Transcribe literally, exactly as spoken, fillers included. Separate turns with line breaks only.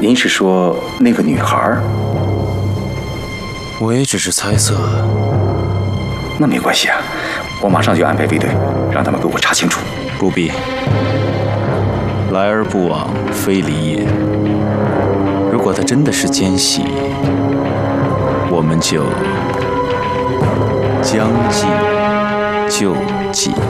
您是说那个女孩？
我也只是猜测。
那没关系啊，我马上就安排卫队，让他们给我查清楚。
不必，来而不往非礼也。如果他真的是奸细，我们就将计就计。